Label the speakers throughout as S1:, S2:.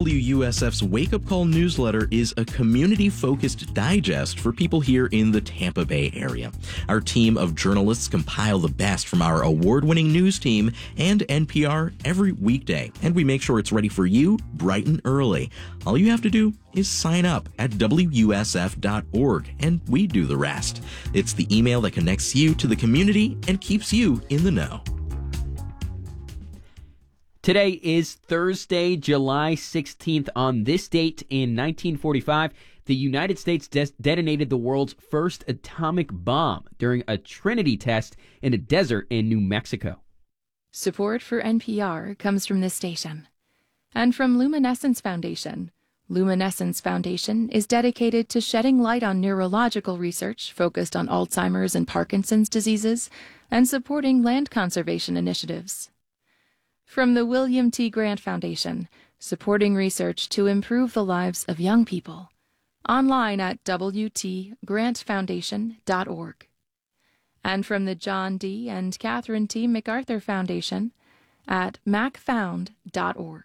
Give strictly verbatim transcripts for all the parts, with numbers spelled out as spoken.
S1: W U S F's Wake Up Call newsletter is a community-focused digest for people here in the Tampa Bay area. Our team of journalists compile the best from our award-winning news team and N P R every weekday, and we make sure it's ready for you bright and early. All you have to do is sign up at W U S F dot org, and we do the rest. It's the email that connects you to the community and keeps you in the know.
S2: Today is Thursday, July sixteenth. On this date in nineteen forty-five, the United States des- detonated the world's first atomic bomb during a Trinity test in a desert in New Mexico.
S3: Support for N P R comes from this station and from Luminescence Foundation. Luminescence Foundation is dedicated to shedding light on neurological research focused on Alzheimer's and Parkinson's diseases and supporting land conservation initiatives. From the William T. Grant Foundation, supporting research to improve the lives of young people. Online at W T grant foundation dot org. And from the John D. and Catherine T. MacArthur Foundation at mac found dot org.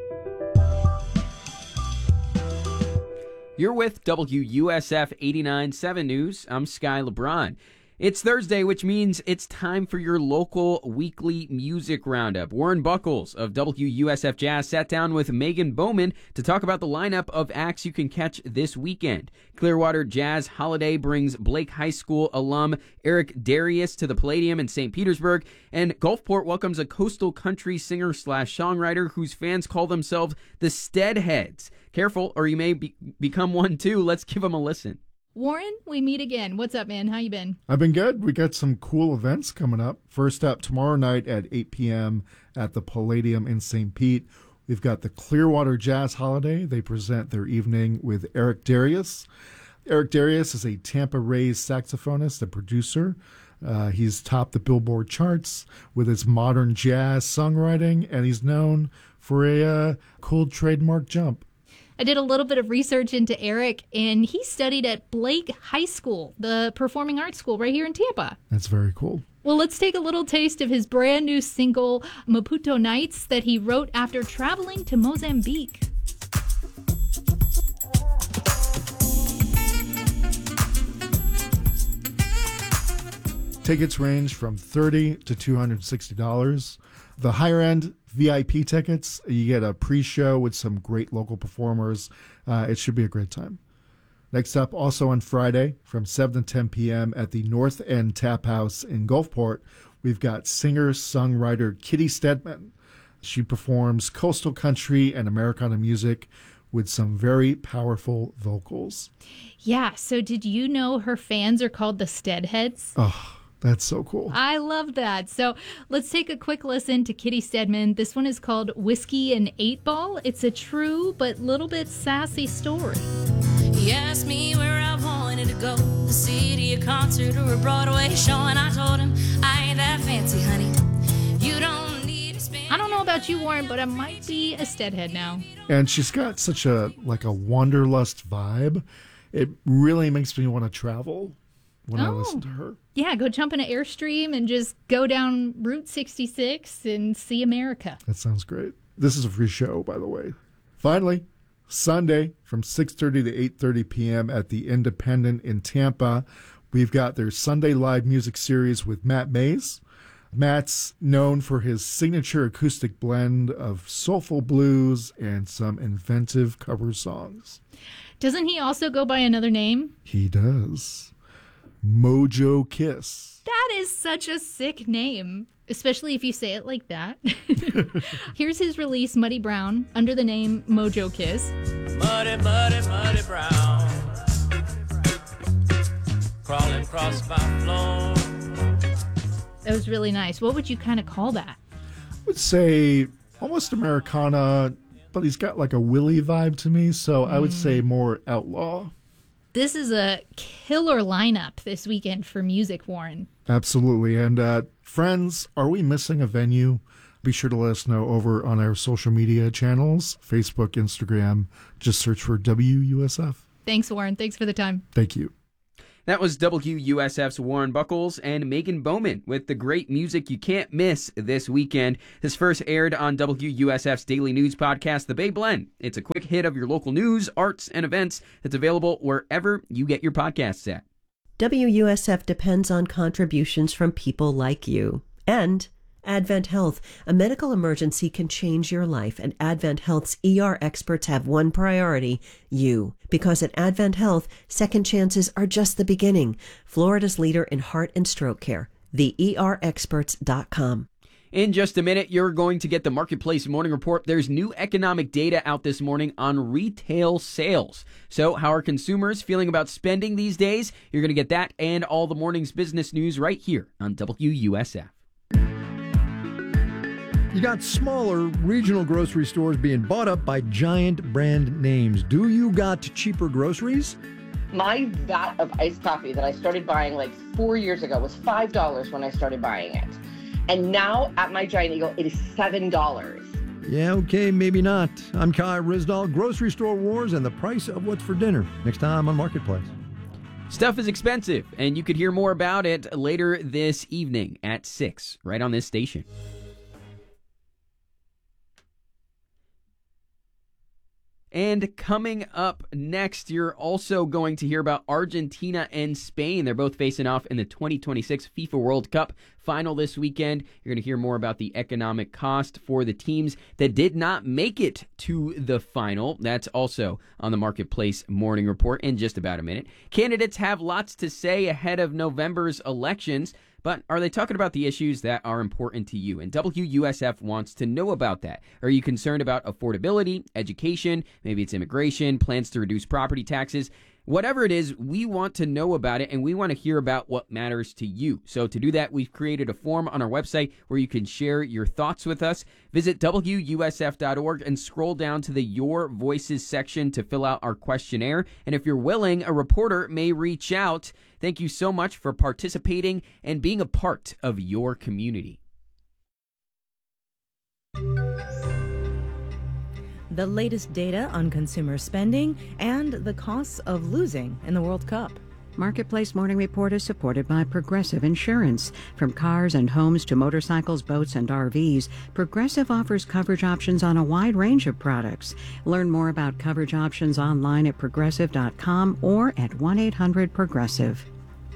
S2: You're with W U S F eighty-nine point seven News. I'm Sky LeBron. It's Thursday, which means it's time for your local weekly music roundup. Warren Buckles of W U S F Jazz sat down with Megan Bowman to talk about the lineup of acts you can catch this weekend. Clearwater Jazz Holiday brings Blake High School alum Eric Darius to the Palladium in Saint Petersburg, and Gulfport welcomes a coastal country singer slash songwriter whose fans call themselves the Steadheads. Careful, or you may be- become one too. Let's give them a listen.
S4: Warren, we meet again. What's up, man? How you been?
S5: I've been good. We got some cool events coming up. First up, tomorrow night at eight p.m. at the Palladium in Saint Pete, we've got the Clearwater Jazz Holiday. They present their evening with Eric Darius. Eric Darius is a Tampa-raised saxophonist and producer. Uh, he's topped the Billboard charts with his modern jazz songwriting, and he's known for a uh, cool trademark jump.
S4: I did a little bit of research into Eric, and he studied at Blake High School, the performing arts school right here in Tampa.
S5: That's very cool.
S4: Well, let's take a little taste of his brand new single, Maputo Nights, that he wrote after traveling to Mozambique.
S5: Tickets range from thirty dollars to two hundred sixty dollars. The higher-end V I P tickets, you get a pre-show with some great local performers. Uh, it should be a great time. Next up, also on Friday, from seven to ten p.m. at the North End Tap House in Gulfport, we've got singer-songwriter Kitty Stedman. She performs coastal country and Americana music with some very powerful vocals.
S4: Yeah, so did you know her fans are called the Steadheads?
S5: Oh, that's so cool.
S4: I love that. So let's take a quick listen to Kitty Stedman. This one is called Whiskey and Eight Ball. It's a true but little bit sassy story.
S6: He asked me where I wanted to go, the city, a concert, or a Broadway show, and I told him I ain't that fancy, honey. You don't need to spend.
S4: I don't know about you, Warren, but I might be a Steadhead now.
S5: And she's got such a like a wanderlust vibe. It really makes me want to travel when
S4: oh.
S5: I listen to her.
S4: Yeah, go jump in an Airstream and just go down Route sixty-six and see America.
S5: That sounds great. This is a free show, by the way. Finally, Sunday from six thirty to eight thirty p.m. at the Independent in Tampa, we've got their Sunday live music series with Matt Mays. Matt's known for his signature acoustic blend of soulful blues and some inventive cover songs.
S4: Doesn't he also go by another name?
S5: He does. Mojo Kiss.
S4: That is such a sick name, especially if you say it like that. Here's his release, Muddy Brown, under the name Mojo Kiss.
S7: Muddy, muddy, muddy brown, crawling across my floor.
S4: That was really nice. What would you kind of call that?
S5: I would say almost Americana, but he's got like a Willie vibe to me, so mm. I would say more outlaw.
S4: This is a killer lineup this weekend for music, Warren.
S5: Absolutely. And uh, friends, are we missing a venue? Be sure to let us know over on our social media channels, Facebook, Instagram. Just search for W U S F.
S4: Thanks, Warren. Thanks for the time.
S5: Thank you.
S2: That was W U S F's Warren Buckles and Megan Bowman with the great music you can't miss this weekend. This first aired on W U S F's daily news podcast, The Bay Blend. It's a quick hit of your local news, arts, and events that's available wherever you get your podcasts at.
S8: W U S F depends on contributions from people like you. And Advent Health. A medical emergency can change your life, and Advent Health's E R experts have one priority, you. Because at Advent Health, second chances are just the beginning. Florida's leader in heart and stroke care, the E R experts dot com.
S2: In just a minute, you're going to get the Marketplace Morning Report. There's new economic data out this morning on retail sales. So how are consumers feeling about spending these days? You're going to get that and all the morning's business news right here on W U S F.
S9: You got smaller regional grocery stores being bought up by giant brand names. Do you got cheaper groceries?
S10: My vat of iced coffee that I started buying like four years ago was five dollars when I started buying it. And now at my Giant Eagle, it is seven dollars.
S9: Yeah, okay, maybe not. I'm Kai Risdall, Grocery Store Wars and the price of what's for dinner. Next time on Marketplace.
S2: Stuff is expensive, and you could hear more about it later this evening at six, right on this station. And coming up next, you're also going to hear about Argentina and Spain. They're both facing off in the twenty twenty-six FIFA World Cup final this weekend. You're going to hear more about the economic cost for the teams that did not make it to the final. That's also on the Marketplace Morning Report in just about a minute. Candidates have lots to say ahead of November's elections. But are they talking about the issues that are important to you? And W U S F wants to know about that. Are you concerned about affordability, education, maybe it's immigration, plans to reduce property taxes? Whatever it is, we want to know about it, and we want to hear about what matters to you. So to do that, we've created a form on our website where you can share your thoughts with us. Visit W U S F dot org and scroll down to the Your Voices section to fill out our questionnaire. And if you're willing, a reporter may reach out. Thank you so much for participating and being a part of your community.
S11: The latest data on consumer spending and the costs of losing in the World Cup.
S12: Marketplace Morning Report is supported by Progressive Insurance. From cars and homes to motorcycles, boats, and R Vs, Progressive offers coverage options on a wide range of products. Learn more about coverage options online at progressive dot com or at one eight hundred progressive.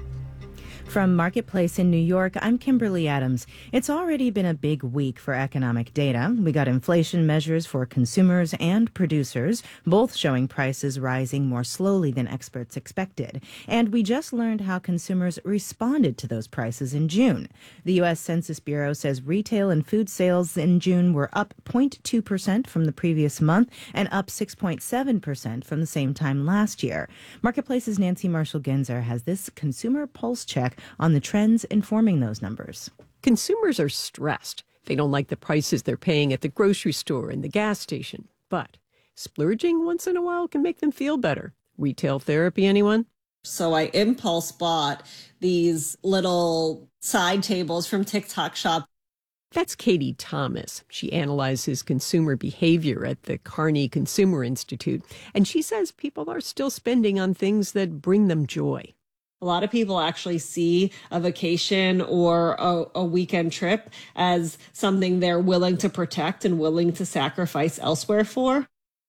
S11: From Marketplace in New York, I'm Kimberly Adams. It's already been a big week for economic data. We got inflation measures for consumers and producers, both showing prices rising more slowly than experts expected. And we just learned how consumers responded to those prices in June. The U S Census Bureau says retail and food sales in June were up zero point two percent from the previous month and up six point seven percent from the same time last year. Marketplace's Nancy Marshall-Genzer has this consumer pulse check on the trends informing those numbers.
S13: Consumers are stressed. They don't like the prices they're paying at the grocery store and the gas station. But splurging once in a while can make them feel better. Retail therapy, anyone?
S14: So I impulse bought these little side tables from TikTok Shop.
S13: That's Katie Thomas. She analyzes consumer behavior at the Carney Consumer Institute. And she says people are still spending on things that bring them joy.
S14: A lot of people actually see a vacation or a, a weekend trip as something they're willing to protect and willing to sacrifice elsewhere for.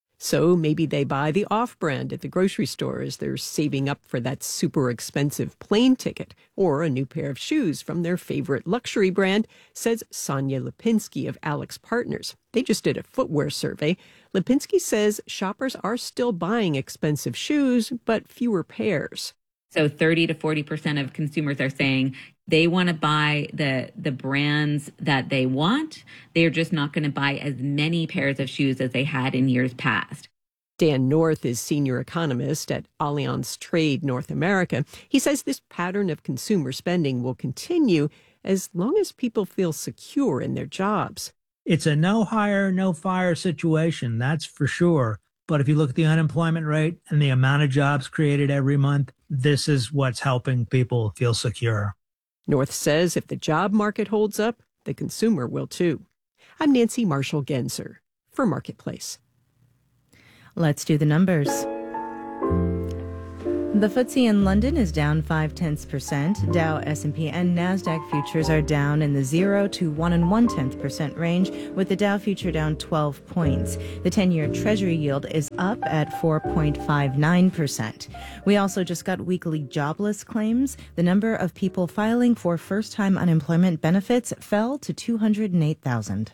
S13: So maybe they buy the off-brand at the grocery store as they're saving up for that super expensive plane ticket, or a new pair of shoes from their favorite luxury brand, says Sonia Lipinski of Alex Partners. They just did a footwear survey. Lipinski says shoppers are still buying expensive shoes, but fewer pairs.
S15: So thirty to forty percent of consumers are saying they want to buy the the brands that they want. They're just not going to buy as many pairs of shoes as they had in years past.
S13: Dan North is senior economist at Allianz Trade North America. He says this pattern of consumer spending will continue as long as people feel secure in their jobs.
S16: It's a no hire, no fire situation, that's for sure. But if you look at the unemployment rate and the amount of jobs created every month, this is what's helping people feel secure.
S13: North says if the job market holds up, the consumer will too. I'm Nancy Marshall-Genzer for Marketplace.
S11: Let's do the numbers. The F T S E in London is down five tenths percent. Dow, S and P, and NASDAQ futures are down in the zero to one and one tenth percent range, with the Dow future down twelve points. The ten-year Treasury yield is up at four point five nine percent. We also just got weekly jobless claims. The number of people filing for first-time unemployment benefits fell to two hundred eight thousand.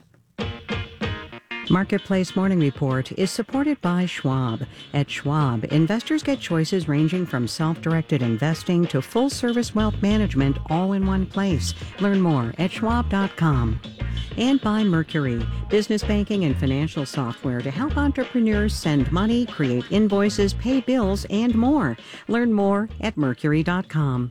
S12: Marketplace Morning Report is supported by Schwab. At Schwab, investors get choices ranging from self-directed investing to full-service wealth management all in one place. Learn more at schwab dot com. And by Mercury, business banking and financial software to help entrepreneurs send money, create invoices, pay bills, and more. Learn more at mercury dot com.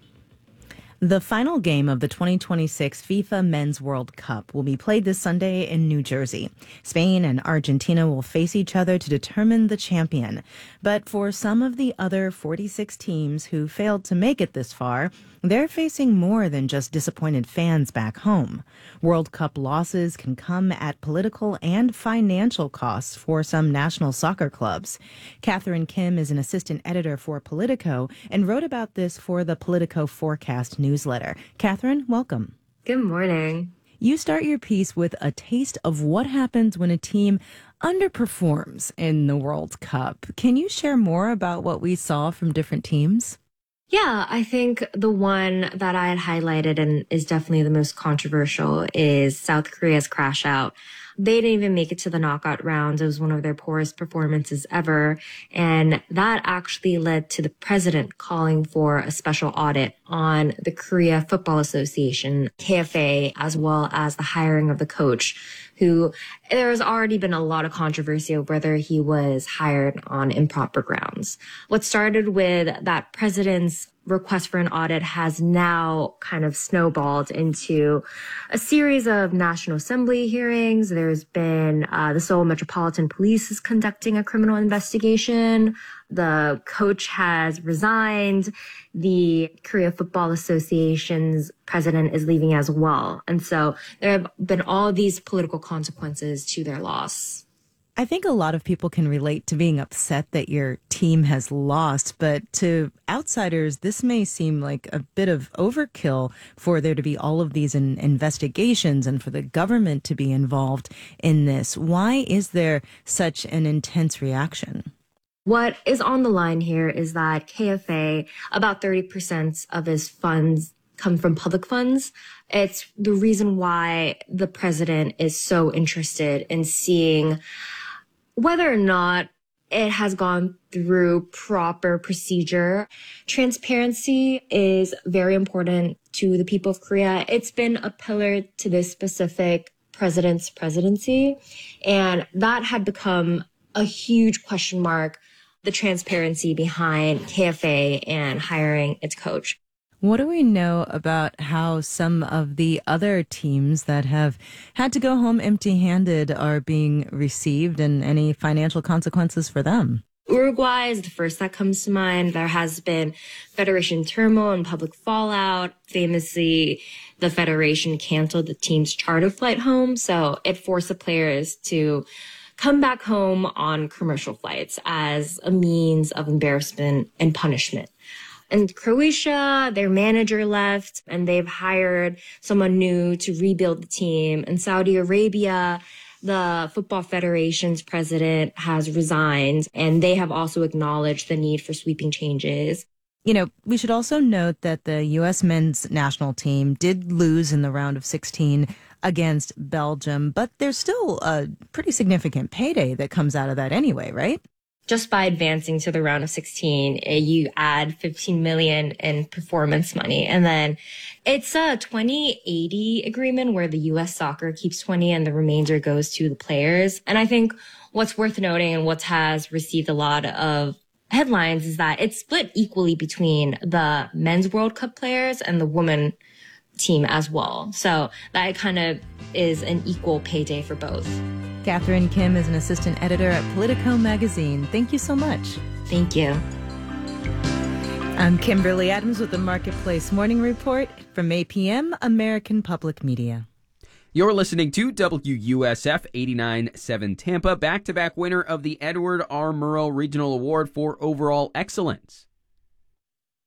S11: The final game of the twenty twenty-six FIFA Men's World Cup will be played this Sunday in New Jersey. Spain and Argentina will face each other to determine the champion. But for some of the other forty-six teams who failed to make it this far, they're facing more than just disappointed fans back home. World Cup losses can come at political and financial costs for some national soccer clubs. Catherine Kim is an assistant editor for Politico and wrote about this for the Politico Forecast newsletter. Catherine, welcome.
S17: Good morning.
S11: You start your piece with a taste of what happens when a team underperforms in the World Cup. Can you share more about what we saw from different teams?
S17: Yeah, I think the one that I had highlighted and is definitely the most controversial is South Korea's crash out. They didn't even make it to the knockout rounds. It was one of their poorest performances ever. And that actually led to the president calling for a special audit on the Korea Football Association, K F A, as well as the hiring of the coach, who there has already been a lot of controversy over whether he was hired on improper grounds. What started with that president's request for an audit has now kind of snowballed into a series of National Assembly hearings. There's been uh, the Seoul Metropolitan Police is conducting a criminal investigation. The coach has resigned. The Korea Football Association's president is leaving as well. And so there have been all these political consequences to their loss.
S11: I think a lot of people can relate to being upset that your team has lost, but to outsiders, this may seem like a bit of overkill for there to be all of these in investigations and for the government to be involved in this. Why is there such an intense reaction?
S17: What is on the line here is that K F A, about thirty percent of his funds come from public funds. It's the reason why the president is so interested in seeing whether or not it has gone through proper procedure. Transparency is very important to the people of Korea. It's been a pillar to this specific president's presidency, and that had become a huge question mark, the transparency behind K F A and hiring its coach.
S11: What do we know about how some of the other teams that have had to go home empty-handed are being received and any financial consequences for them?
S17: Uruguay is the first that comes to mind. There has been federation turmoil and public fallout. Famously, the federation canceled the team's charter flight home, so it forced the players to come back home on commercial flights as a means of embarrassment and punishment. And Croatia, their manager left, and they've hired someone new to rebuild the team. In Saudi Arabia, the Football Federation's president has resigned, and they have also acknowledged the need for sweeping changes.
S11: You know, we should also note that the U S men's national team did lose in the round of sixteen against Belgium, but there's still a pretty significant payday that comes out of that anyway, right?
S17: Just by advancing to the round of sixteen, you add fifteen million in performance money. And then it's a twenty eighty agreement where the U S soccer keeps twenty and the remainder goes to the players. And I think what's worth noting and what has received a lot of headlines is that it's split equally between the men's World Cup players and the women team as well. So that kind of is an equal payday for both.
S11: Catherine Kim is an assistant editor at Politico magazine. Thank you so much.
S17: Thank you.
S11: I'm Kimberly Adams with the Marketplace Morning Report from A P M, American Public Media.
S2: You're listening to W U S F eighty-nine point seven Tampa, back-to-back winner of the Edward R. Murrow Regional Award for Overall Excellence.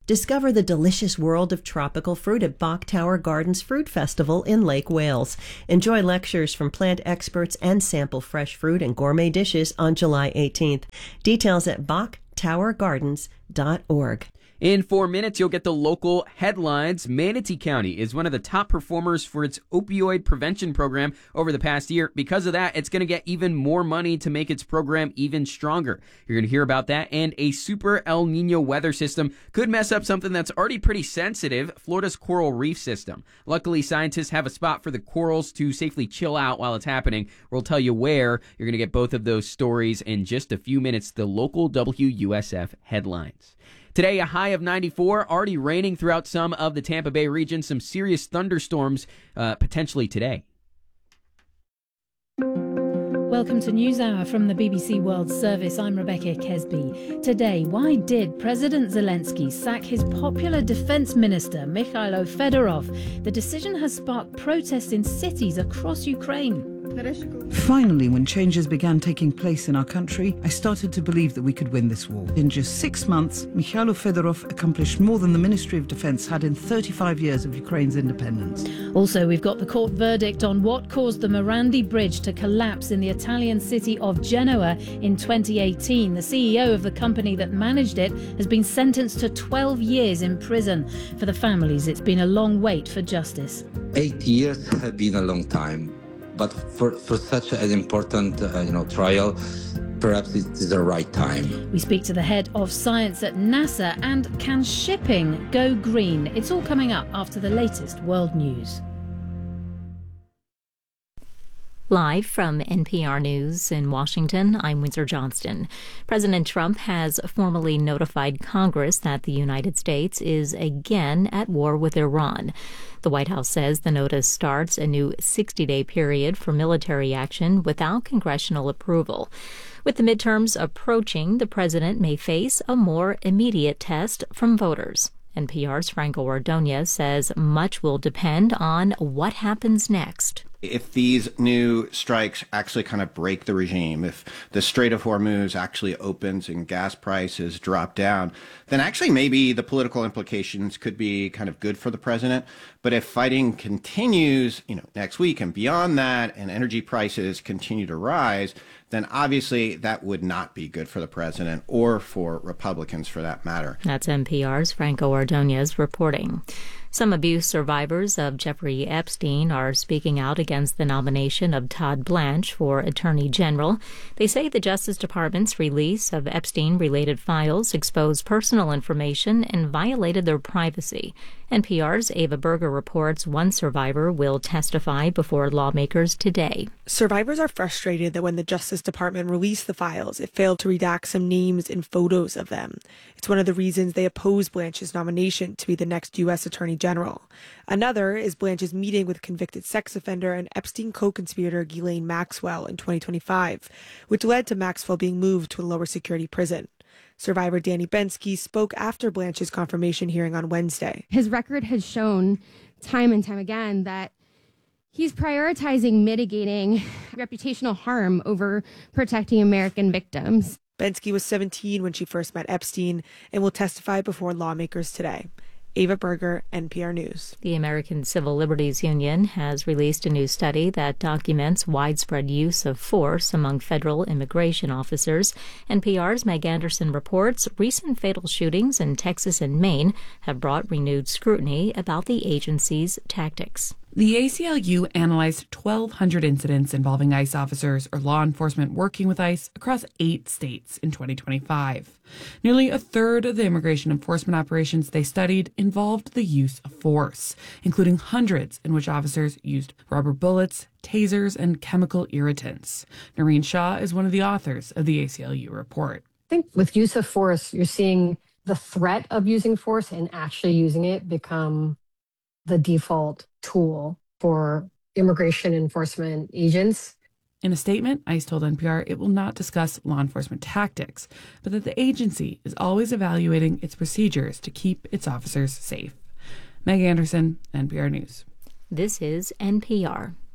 S8: Discover the delicious world of tropical fruit at Bach Tower Gardens Fruit Festival in Lake Wales. Enjoy lectures from plant experts and sample fresh fruit and gourmet dishes on July eighteenth. Details at bach tower gardens dot org.
S2: In four minutes, you'll get the local headlines. Manatee County is one of the top performers for its opioid prevention program over the past year. Because of that, it's going to get even more money to make its program even stronger. You're going to hear about that, and a super El Nino weather system could mess up something that's already pretty sensitive, Florida's coral reef system. Luckily, scientists have a spot for the corals to safely chill out while it's happening. We'll tell you where. You're going to get both of those stories in just a few minutes. The local W U S F headlines. Today, a high of ninety-four, already raining throughout some of the Tampa Bay region. Some serious thunderstorms uh, potentially today.
S18: Welcome to NewsHour from the B B C World Service. I'm Rebecca Kesby. Today, why did President Zelensky sack his popular defense minister, Mikhailo Fedorov? The decision has sparked protests in cities across Ukraine.
S19: Finally, when changes began taking place in our country, I started to believe that we could win this war. In just six months, Mikhailo Fedorov accomplished more than the Ministry of Defense had in thirty-five years of Ukraine's independence.
S18: Also, we've got the court verdict on what caused the Morandi Bridge to collapse in the Italian city of Genoa in twenty eighteen. The C E O of the company that managed it has been sentenced to twelve years in prison. For the families, it's been a long wait for justice.
S20: Eight years have been a long time. But for, for such an important uh, you know, trial, perhaps it is the right time.
S18: We speak to the head of science at NASA, and can shipping go green? It's all coming up after the latest world news.
S21: Live from N P R News in Washington, I'm Windsor Johnston. President Trump has formally notified Congress that the United States is again at war with Iran. The White House says the notice starts a new sixty-day period for military action without congressional approval. With the midterms approaching, the president may face a more immediate test from voters. N P R's Franco Ordonez says much will depend on what happens next.
S22: If these new strikes actually kind of break the regime, if the Strait of Hormuz actually opens and gas prices drop down, then actually maybe the political implications could be kind of good for the president. But if fighting continues, you know, next week and beyond that, and energy prices continue to rise, then obviously that would not be good for the president or for Republicans for that matter.
S21: That's N P R's Franco Ordonez reporting. Some abuse survivors of Jeffrey Epstein are speaking out against the nomination of Todd Blanche for Attorney General. They say the Justice Department's release of Epstein-related files exposed personal information and violated their privacy. N P R's Ava Berger reports one survivor will testify before lawmakers today.
S23: Survivors are frustrated that when the Justice Department released the files, it failed to redact some names and photos of them. It's one of the reasons they oppose Blanche's nomination to be the next U S Attorney General. Another is Blanche's meeting with convicted sex offender and Epstein co-conspirator Ghislaine Maxwell in twenty twenty-five, which led to Maxwell being moved to a lower security prison. Survivor Danny Bensky spoke after Blanche's confirmation hearing on Wednesday.
S24: His record has shown time and time again that he's prioritizing mitigating reputational harm over protecting American victims.
S23: Bensky was seventeen when she first met Epstein and will testify before lawmakers today. Ava Berger, N P R News.
S21: The American Civil Liberties Union has released a new study that documents widespread use of force among federal immigration officers. N P R's Meg Anderson reports recent fatal shootings in Texas and Maine have brought renewed scrutiny about the agency's tactics.
S25: The A C L U analyzed twelve hundred incidents involving ICE officers or law enforcement working with ICE across eight states in twenty twenty-five. Nearly a third of the immigration enforcement operations they studied involved the use of force, including hundreds in which officers used rubber bullets, tasers, and chemical irritants. Noreen Shaw is one of the authors of the A C L U report.
S26: I think with use of force, you're seeing the threat of using force and actually using it become the default tool for immigration enforcement agents.
S25: In a statement, ICE told N P R it will not discuss law enforcement tactics, but that the agency is always evaluating its procedures to keep its officers safe. Meg Anderson, N P R News.
S21: This is N P R.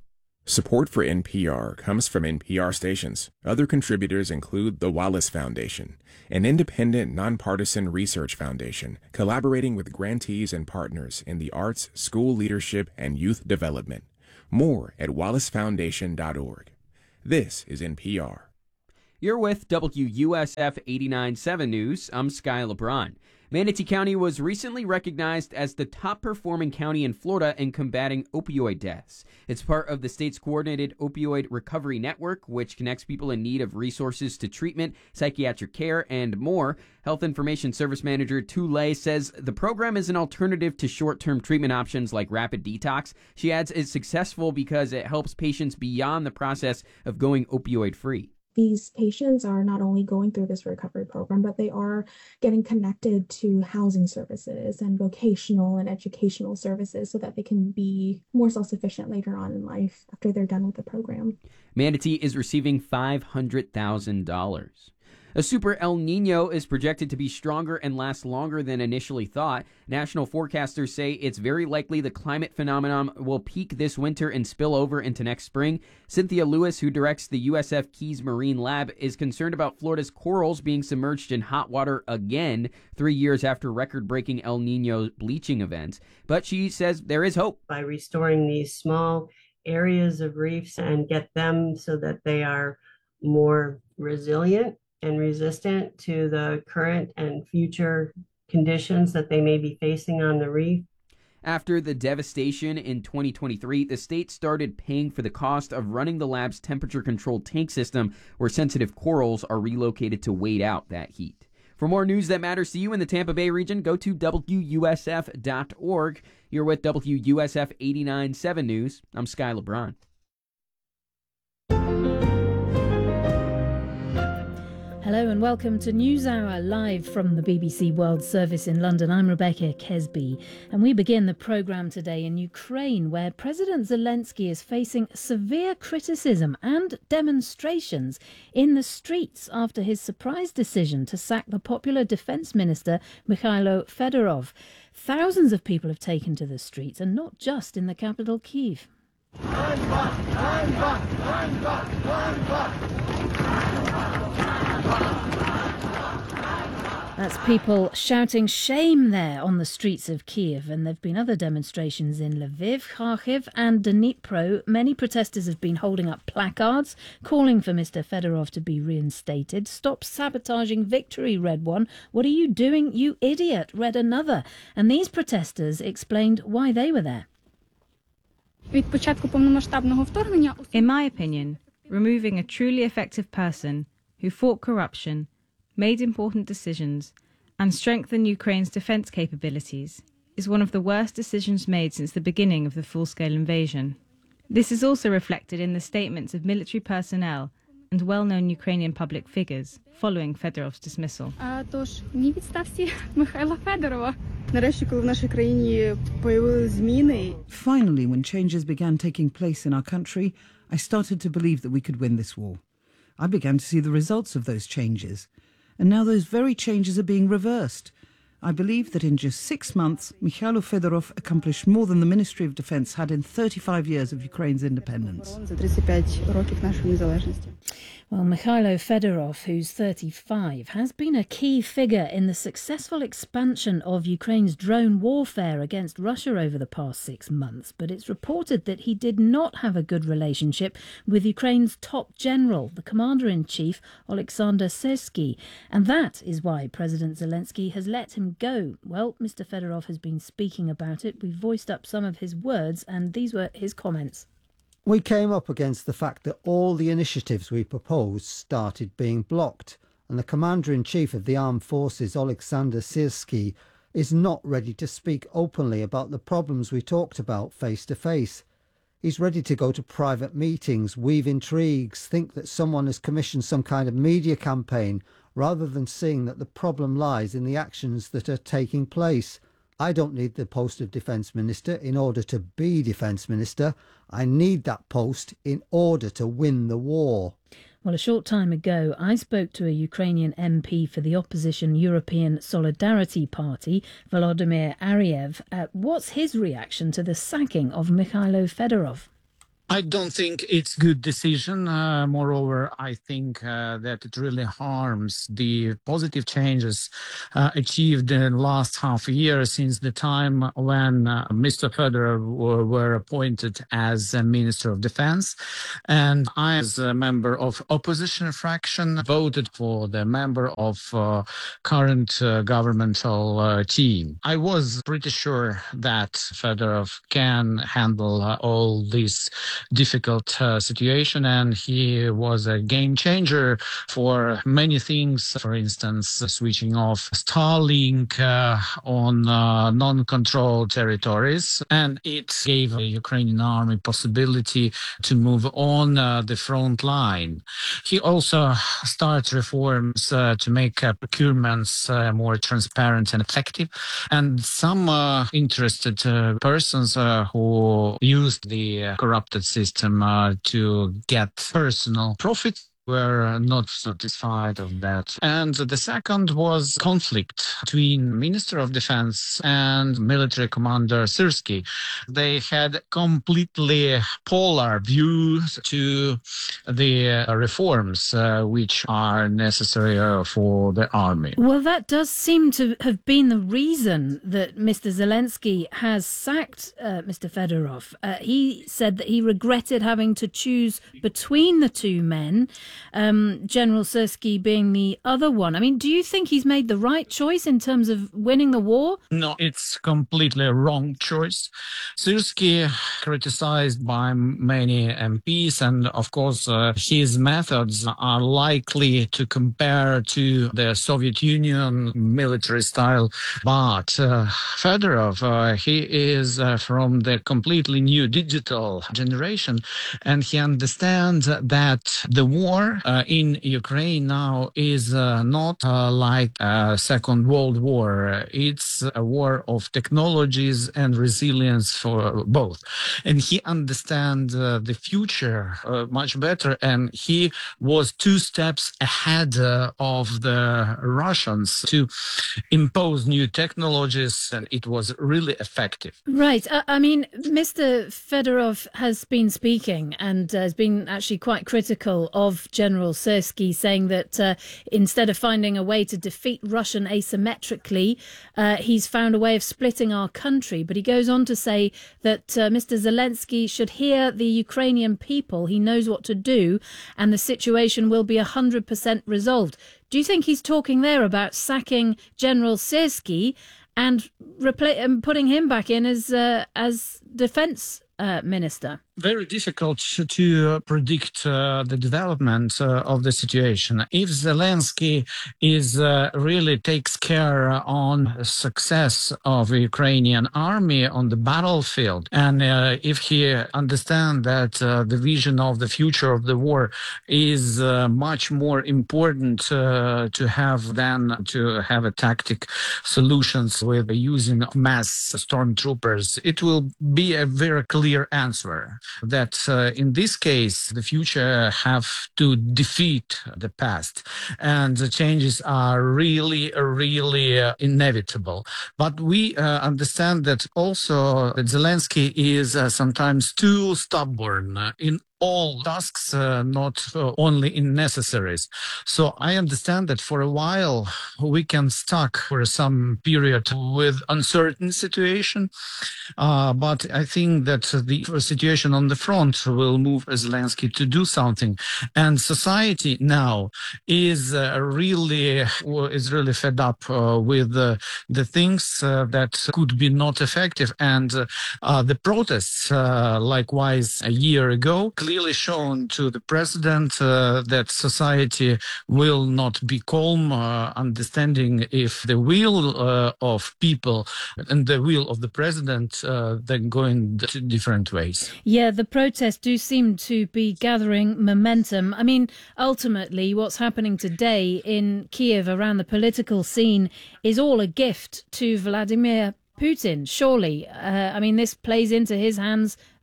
S1: Support for N P R comes from N P R stations. Other contributors include the Wallace Foundation, an independent, nonpartisan research foundation collaborating with grantees and partners in the arts, school leadership, and youth development. More at wallace foundation dot org. This is N P R.
S2: You're with W U S F eighty-nine point seven News. I'm Sky LeBron. Manatee County was recently recognized as the top-performing county in Florida in combating opioid deaths. It's part of the state's coordinated opioid recovery network, which connects people in need of resources to treatment, psychiatric care, and more. Health Information Service Manager Tulay says the program is an alternative to short-term treatment options like rapid detox. She adds it's successful because it helps patients beyond the process of going opioid-free.
S3: These patients are not only going through this recovery program, but they are getting connected to housing services and vocational and educational services so that they can be more self-sufficient later on in life after they're done with the program.
S2: Manatee is receiving five hundred thousand dollars. A super El Nino is projected to be stronger and last longer than initially thought. National forecasters say it's very likely the climate phenomenon will peak this winter and spill over into next spring. Cynthia Lewis, who directs the U S F Keys Marine Lab, is concerned about Florida's corals being submerged in hot water again, three years after record-breaking El Nino bleaching events. But she says there is hope.
S4: By restoring these small areas of reefs and get them so that they are more resilient and resistant to the current and future conditions that they may be facing on the reef.
S2: After the devastation in twenty twenty-three, the state started paying for the cost of running the lab's temperature-controlled tank system where sensitive corals are relocated to wait out that heat. For more news that matters to you in the Tampa Bay region, go to W U S F dot org. You're with W U S F eighty-nine point seven News. I'm Sky LeBron.
S18: Hello and welcome to NewsHour, live from the B B C World Service in London. I'm Rebecca Kesby, and we begin the programme today in Ukraine, where President Zelensky is facing severe criticism and demonstrations in the streets after his surprise decision to sack the popular defence minister Mikhailo Fedorov. Thousands of people have taken to the streets, and not just in the capital, Kyiv. That's people shouting shame there on the streets of Kyiv, and there have been other demonstrations in Lviv, Kharkiv and Dnipro. Many protesters have been holding up placards calling for Mister Fedorov to be reinstated. Stop sabotaging victory, read one. What are you doing, you idiot, read another. And these protesters explained why they were there.
S5: In my opinion, removing a truly effective person who fought corruption, made important decisions, and strengthened Ukraine's defence capabilities is one of the worst decisions made since the beginning of the full-scale invasion. This is also reflected in the statements of military personnel and well-known Ukrainian public figures following Fedorov's dismissal.
S19: Finally, when changes began taking place in our country, I started to believe that we could win this war. I began to see the results of those changes. And now those very changes are being reversed. I believe that in just six months, Mikhailo Fedorov accomplished more than the Ministry of Defence had in thirty-five years of Ukraine's independence.
S18: Well, Mikhailo Fedorov, who's thirty-five, has been a key figure in the successful expansion of Ukraine's drone warfare against Russia over the past six months. But it's reported that he did not have a good relationship with Ukraine's top general, the commander-in-chief, Oleksandr Syrsky. And that is why President Zelensky has let him go. Well, Mister Fedorov has been speaking about it. We voiced up some of his words, and these were his comments.
S6: We came up against the fact that all the initiatives we proposed started being blocked, and the Commander-in-Chief of the Armed Forces, Oleksandr Syrsky, is not ready to speak openly about the problems we talked about face-to-face. He's ready to go to private meetings, weave intrigues, think that someone has commissioned some kind of media campaign, rather than seeing that the problem lies in the actions that are taking place. I don't need the post of Defence Minister in order to be Defence Minister. I need that post in order to win the war.
S18: Well, a short time ago, I spoke to a Ukrainian M P for the opposition European Solidarity Party, Volodymyr Ariev. Uh, what's his reaction to the sacking of Mikhailo Fedorov?
S7: I don't think it's good decision. Uh, moreover, I think uh, that it really harms the positive changes uh, achieved in the last half a year since the time when uh, Mister Fedorov were, were appointed as a Minister of Defense. And I, as a member of opposition fraction, voted for the member of uh, current uh, governmental uh, team. I was pretty sure that Fedorov can handle uh, all these difficult uh, situation, and he was a game changer for many things. For instance, switching off Starlink uh, on uh, non-controlled territories, and it gave the Ukrainian army possibility to move on uh, the front line. He also started reforms uh, to make uh, procurements uh, more transparent and effective, and some uh, interested uh, persons uh, who used the uh, corrupted system uh, to get personal profit were not satisfied of that. And the second was conflict between Minister of Defense and military commander Syrsky. They had completely polar views to the reforms uh, which are necessary uh, for the army.
S18: Well, that does seem to have been the reason that Mister Zelensky has sacked uh, Mister Fedorov. Uh, he said that he regretted having to choose between the two men, Um, General Syrsky being the other one. I mean, do you think he's made the right choice in terms of winning the war?
S7: No, it's completely a wrong choice. Syrsky criticized by many M Ps, and of course uh, his methods are likely to compare to the Soviet Union military style. But uh, Fedorov, uh, he is uh, from the completely new digital generation, and he understands that the war uh, in Ukraine now is uh, not uh, like a Second World War. It's a war of technologies and resilience for both. And he understands uh, the future uh, much better, and he was two steps ahead uh, of the Russians to impose new technologies, and it was really effective.
S18: Right. Uh, I mean, Mister Fedorov has been speaking and uh, has been actually quite critical of General Syrsky, saying that uh, instead of finding a way to defeat Russian asymmetrically, uh, he's found a way of splitting our country. But he goes on to say that uh, Mister Zelensky should hear the Ukrainian people. He knows what to do, and the situation will be one hundred percent resolved. Do you think he's talking there about sacking General Syrsky and, repla- and putting him back in as uh, as defense uh, minister?
S7: Very difficult to predict uh, the development uh, of the situation. If Zelensky is uh, really takes care on success of the Ukrainian army on the battlefield, and uh, if he understands that uh, the vision of the future of the war is uh, much more important uh, to have than to have a tactic solutions with using mass stormtroopers, it will be a very clear answer that uh, in this case, the future have to defeat the past, and the changes are really, really uh, inevitable. But we uh, understand that also that Zelensky is uh, sometimes too stubborn in all tasks, uh, not uh, only in necessaries. So I understand that for a while we can stuck for some period with uncertain situation, uh, but I think that the situation on the front will move Zelensky to do something, and society now is uh, really is really fed up uh, with uh, the things uh, that could be not effective, and uh, uh, the protests, uh, likewise a year ago, clearly shown to the president uh, that society will not be calm, uh, understanding if the will uh, of people and the will of the president uh, then going to different ways.
S18: Yeah, the protests do seem to be gathering momentum. I mean, ultimately, what's happening today in Kiev around the political scene is all a gift to Vladimir Putin, surely. Uh, I mean, this plays into his hands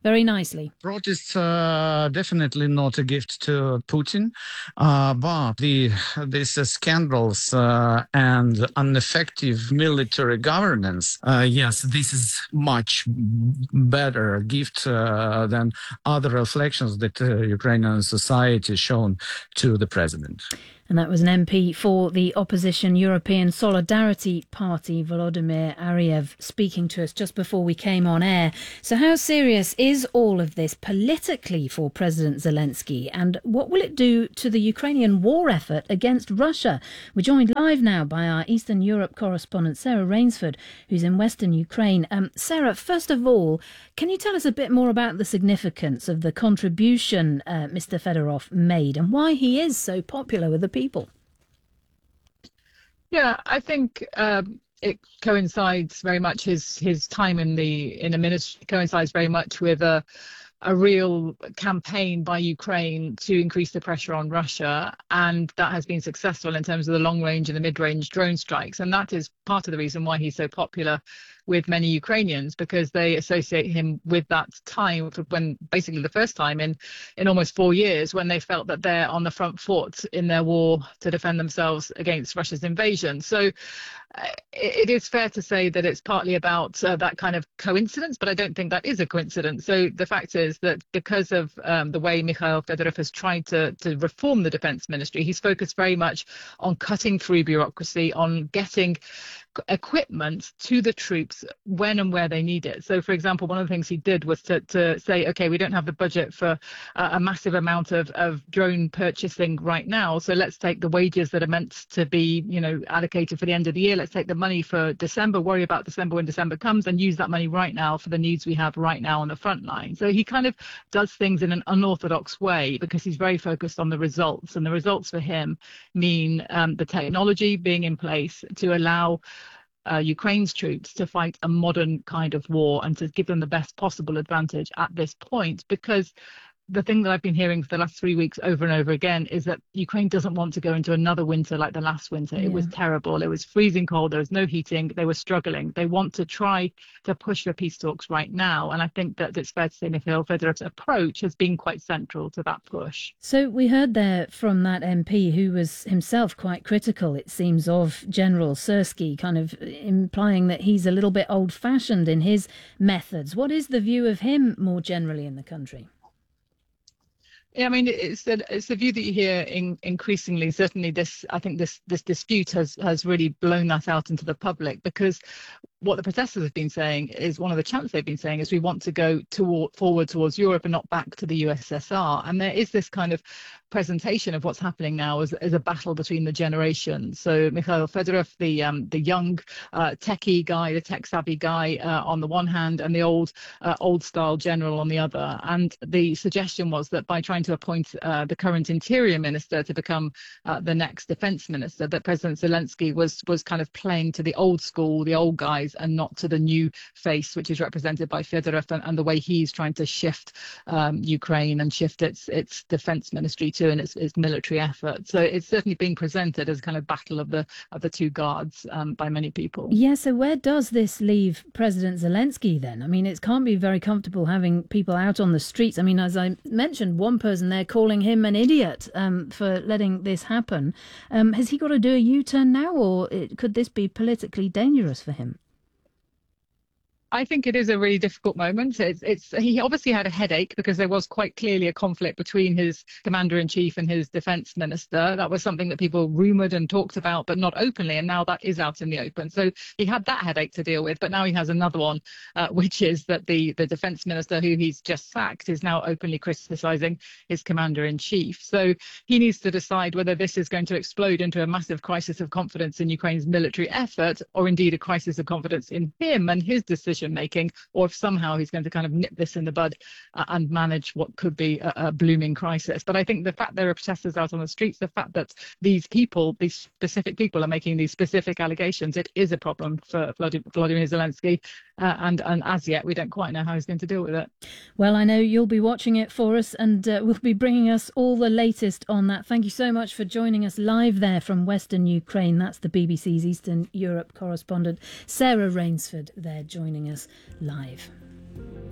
S18: very nicely.
S7: Protests uh, definitely not a gift to Putin, uh, but the these uh, scandals uh, and ineffective military governance, uh, yes, this is much better gift uh, than other reflections that uh, Ukrainian society shown to the president.
S18: And that was an M P for the opposition European Solidarity Party, Volodymyr Ariev, speaking to us just before we came on air. So how serious is all of this politically for President Zelensky? And what will it do to the Ukrainian war effort against Russia? We're joined live now by our Eastern Europe correspondent, Sarah Rainsford, who's in Western Ukraine. Um, Sarah, first of all, can you tell us a bit more about the significance of the contribution uh, Mister Fedorov made and why he is so popular with the people?
S9: Yeah, I think um, it coincides very much his his time in the in the ministry coincides very much with a a real campaign by Ukraine to increase the pressure on Russia, and that has been successful in terms of the long range and the mid range drone strikes, and that is part of the reason why he's so popular with many Ukrainians, because they associate him with that time when basically the first time in in almost four years when they felt that they're on the front foot in their war to defend themselves against Russia's invasion. So uh, it, it is fair to say that it's partly about uh, that kind of coincidence, but I don't think that is a coincidence. So the fact is that because of um, the way Mikhail Fedorov has tried to, to reform the defense ministry, he's focused very much on cutting through bureaucracy, on getting equipment to the troops when and where they need it. So, for example, one of the things he did was to, to say, OK, we don't have the budget for uh, a massive amount of, of drone purchasing right now. So let's take the wages that are meant to be, you know, allocated for the end of the year. Let's take the money for December, worry about December when December comes, and use that money right now for the needs we have right now on the front line. So he kind of does things in an unorthodox way because he's very focused on the results. And the results for him mean um, the technology being in place to allow Uh, Ukraine's troops to fight a modern kind of war and to give them the best possible advantage at this point. Because the thing that I've been hearing for the last three weeks over and over again is that Ukraine doesn't want to go into another winter like the last winter. Yeah. It was terrible. It was freezing cold. There was no heating. They were struggling. They want to try to push for peace talks right now. And I think that it's fair to say Mikhail Fedorov's approach has been quite central to that push.
S18: So we heard there from that M P who was himself quite critical, it seems, of General Syrskyi, kind of implying that he's a little bit old-fashioned in his methods. What is the view of him more generally in the country?
S9: Yeah, I mean, it's the it's the view that you hear in, increasingly. Certainly, this I think this this dispute has has really blown that out into the public, because what the protesters have been saying is one of the chants they've been saying is we want to go toward, forward towards Europe and not back to the U S S R. And there is this kind of presentation of what's happening now as, as a battle between the generations. So Mikhail Fedorov, the um, the young uh, techie guy, the tech savvy guy uh, on the one hand, and the old uh, old style general on the other. And the suggestion was that by trying to appoint uh, the current interior minister to become uh, the next defense minister, that President Zelensky was was kind of playing to the old school, the old guys, and not to the new face, which is represented by Fedorov, and, and the way he's trying to shift um, Ukraine and shift its its defense ministry to and its, its military effort. So it's certainly being presented as kind of battle of the of the two guards um, by many people.
S18: Yeah, so where does this leave President Zelensky then? I mean, it can't be very comfortable having people out on the streets. I mean, as I mentioned, one person there calling him an idiot um, for letting this happen. Um, has he got to do a U-turn now, or it, could this be politically dangerous for him?
S9: I think it is a really difficult moment. It's, it's he obviously had a headache because there was quite clearly a conflict between his commander-in-chief and his defense minister. That was something that people rumored and talked about, but not openly. And now that is out in the open. So he had that headache to deal with. But now he has another one, uh, which is that the, the defense minister who he's just sacked is now openly criticizing his commander-in-chief. So he needs to decide whether this is going to explode into a massive crisis of confidence in Ukraine's military effort, or indeed a crisis of confidence in him and his decision making, or if somehow he's going to kind of nip this in the bud uh, and manage what could be a, a blooming crisis. But I think the fact there are protesters out on the streets, the fact that these people, these specific people are making these specific allegations, it is a problem for Volodymyr Zelensky. Uh, and, and as yet, we don't quite know how he's going to deal with it.
S18: Well, I know you'll be watching it for us, and uh, we'll be bringing us all the latest on that. Thank you so much for joining us live there from Western Ukraine. That's the B B C's Eastern Europe correspondent, Sarah Rainsford, there joining us live.